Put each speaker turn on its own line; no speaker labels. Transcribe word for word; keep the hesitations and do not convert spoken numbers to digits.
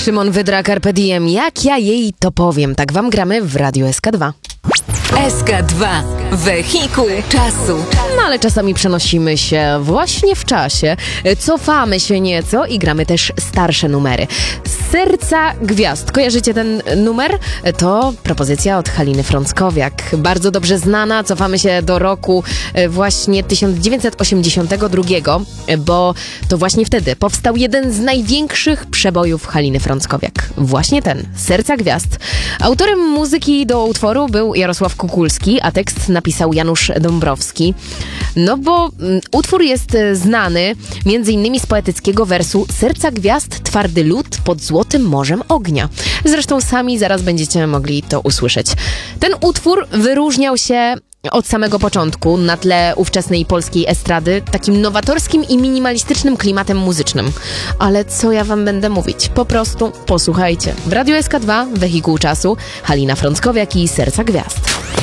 Szymon Wydra, Carpe Diem. Jak ja jej to powiem? Tak wam gramy w Radiu S K dwa.
S K dwa. Wehikuł czasu.
No ale czasami przenosimy się właśnie w czasie, cofamy się nieco i gramy też starsze numery. Serca Gwiazd. Kojarzycie ten numer? To propozycja od Haliny Frąckowiak. Bardzo dobrze znana. Cofamy się do roku właśnie tysiąc dziewięćset osiemdziesiątego drugiego, bo to właśnie wtedy powstał jeden z największych przebojów Haliny Frąckowiak. Właśnie ten, Serca Gwiazd. Autorem muzyki do utworu był Jarosław Kukulski, a tekst napisał Janusz Dąbrowski. No bo mm, utwór jest znany między innymi z poetyckiego wersu Serca Gwiazd, twardy lód pod złotym morzem ognia. Zresztą sami zaraz będziecie mogli to usłyszeć. Ten utwór wyróżniał się od samego początku na tle ówczesnej polskiej estrady takim nowatorskim i minimalistycznym klimatem muzycznym. Ale co ja wam będę mówić? Po prostu posłuchajcie. W Radiu S K dwa, Wehikuł czasu, Halina Frąckowiak i Serca Gwiazd.